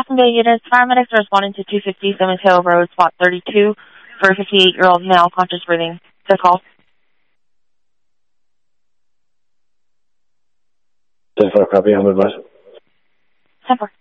Boston Bay units, paramedics are responding to 250 Simmons Hill Road, spot 32, for a 58-year-old male, conscious breathing. The call. 10-4, copy, I'm advised. 10-4.